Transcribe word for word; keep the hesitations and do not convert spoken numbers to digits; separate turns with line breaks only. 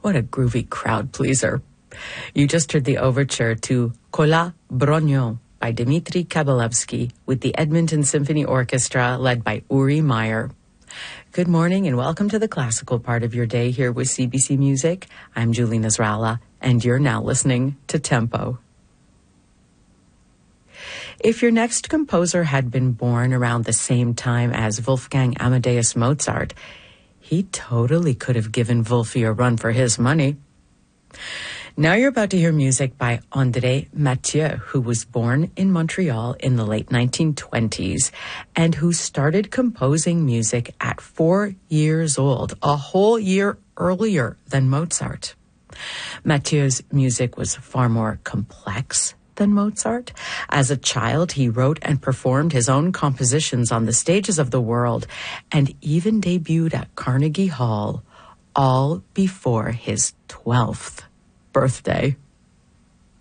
What a groovy crowd pleaser. You just heard the overture to Kola Brognon by Dmitri Kabalevsky with the Edmonton Symphony Orchestra led by Uri Meyer. Good morning and welcome to the classical part of your day here with C B C Music. I'm Julie Nasrallah and you're now listening to Tempo. If your next composer had been born around the same time as Wolfgang Amadeus Mozart, he totally could have given Wolfie a run for his money. Now you're about to hear music by André Mathieu, who was born in Montreal in the late nineteen twenties and who started composing music at four years old, a whole year earlier than Mozart. Mathieu's music was far more complex than Mozart. As a child, he wrote and performed his own compositions on the stages of the world and even debuted at Carnegie Hall, all before his twelfth birthday.